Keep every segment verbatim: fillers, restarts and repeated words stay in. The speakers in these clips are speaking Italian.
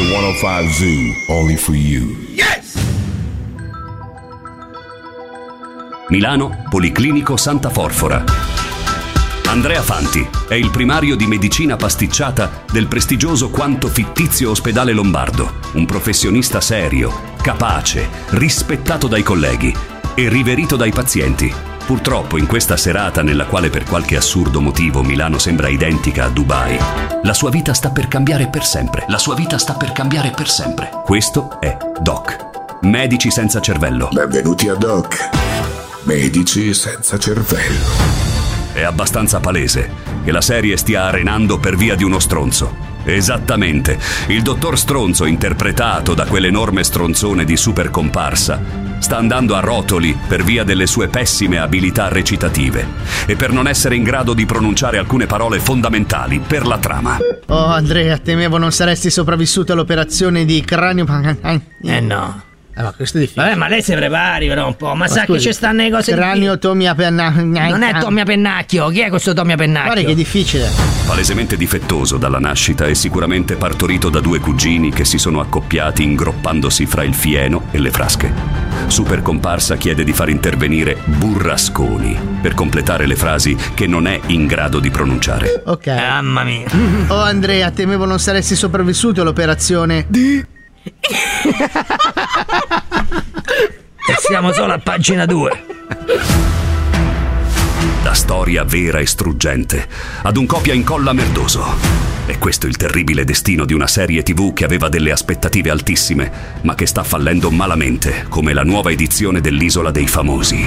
centocinque Zoo, only for you. Yes! Milano, Policlinico Santa Forfora. Andrea Fanti è il primario di medicina pasticciata del prestigioso quanto fittizio ospedale lombardo, un professionista serio, capace, rispettato dai colleghi e riverito dai pazienti. Purtroppo in questa serata nella quale per qualche assurdo motivo Milano sembra identica a Dubai, la sua vita sta per cambiare per sempre. La sua vita sta per cambiare per sempre. Questo è Doc, Medici senza cervello. Benvenuti a Doc, Medici senza cervello. È abbastanza palese che la serie stia arenando per via di uno stronzo. Esattamente, il dottor Stronzo, interpretato da quell'enorme stronzone di Super Comparsa, sta andando a rotoli per via delle sue pessime abilità recitative e per non essere in grado di pronunciare alcune parole fondamentali per la trama. Oh Andrea, temevo non saresti sopravvissuto all'operazione di cranio. Eh no. Eh, ma questo è difficile. Vabbè, ma lei si prepari però un po'. Ma, ma sa scusi, che ci stanno le cose. Cranio Tomia Pennacchio. Non è Tomia Pennacchio. Chi è questo Tomia Pennacchio? Guarda che è difficile. Palesemente difettoso dalla nascita e sicuramente partorito da due cugini che si sono accoppiati ingroppandosi fra il fieno e le frasche. Super Comparsa chiede di far intervenire Burrasconi per completare le frasi che non è in grado di pronunciare. Ok. Mamma mia. Oh Andrea, temevo non saresti sopravvissuto all'operazione di... E siamo solo a pagina due. Da storia vera e struggente ad un copia incolla merdoso. E questo è il terribile destino di una serie tivù che aveva delle aspettative altissime, ma che sta fallendo malamente, come la nuova edizione dell'Isola dei Famosi.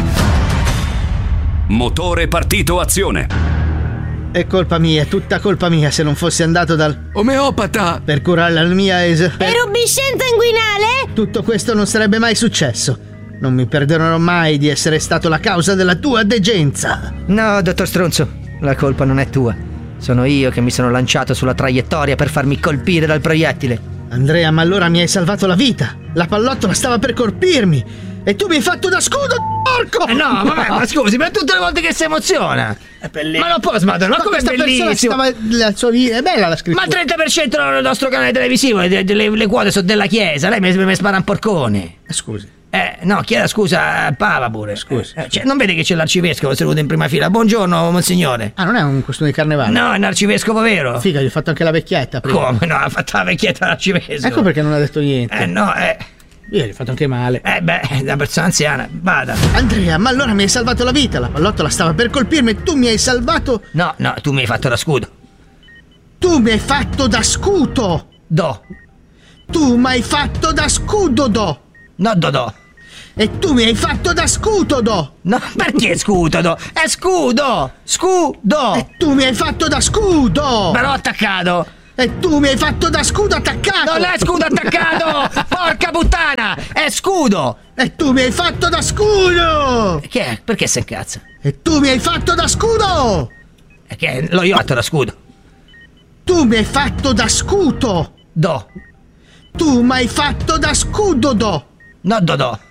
Motore partito azione. È colpa mia, è tutta colpa mia se non fossi andato dal... omeopata! Per curare la mia es... per... Erubescenza inguinale? Tutto questo non sarebbe mai successo. Non mi perdonerò mai di essere stato la causa della tua degenza. No, dottor Stronzo, la colpa non è tua. Sono io che mi sono lanciato sulla traiettoria per farmi colpire dal proiettile. Andrea, ma allora mi hai salvato la vita. La pallottola stava per colpirmi e tu mi hai fatto da scudo, porco! Eh no, vabbè, ma scusi, per tutte le volte che si emoziona. È bellissimo. Ma non può smadonnare, ma come è bellissimo? Stava, la sua vita, è bella la scrittura. Ma il trenta per cento del nostro canale televisivo, le, le, le quote sono della chiesa. Lei mi, mi spara un porcone. Scusi. Eh, no, chieda scusa al Papa pure. Scusi. Eh, cioè, non vede che c'è l'arcivescovo seduto in prima fila? Buongiorno, monsignore. Ah, non è un costume di carnevale? No, è un arcivescovo vero. Figa, gli ho fatto anche la vecchietta prima. Come no? Ha fatto la vecchietta l'arcivescovo. Ecco perché non ha detto niente. Eh no, eh. Io gli ho fatto anche male. Eh beh, da persona anziana, vada. Andrea, ma allora mi hai salvato la vita. La pallottola stava per colpirmi e tu mi hai salvato. No, no, tu mi hai fatto da scudo. Tu mi hai fatto da scudo. Do. Tu mi hai fatto da scudo, do. No, do do. E tu mi hai fatto da scudo, do. No, perché scudo, do? È scudo! Scudo! E tu mi hai fatto da scudo. Però attaccato. E tu mi hai fatto da scudo attaccato. Non è scudo attaccato! Porca puttana! È scudo! E tu mi hai fatto da scudo. Che è? Perché si incazza? E tu mi hai fatto da scudo. E che l'ho io fatto da scudo. Tu mi hai fatto da scudo. Do. Tu mi hai fatto da scudo, do. No, do do.